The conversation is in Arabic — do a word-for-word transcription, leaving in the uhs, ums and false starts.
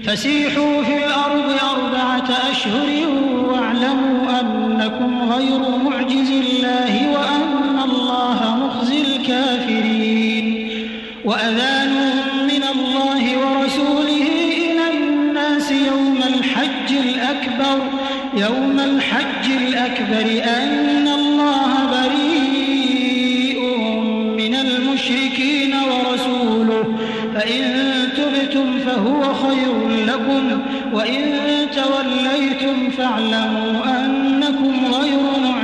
فسيحوا في الأرض أربعة أشهر واعلموا أنكم غير معجز الله وأن الله مخزي الكافرين. وأذان من الله ورسوله إلى الناس يوم الحج الأكبر يوم الحج الأكبر أن الله بريء من المشركين ورسوله فإن تبتم فهو خير لكم وإن توليتم فاعلموا أنكم غير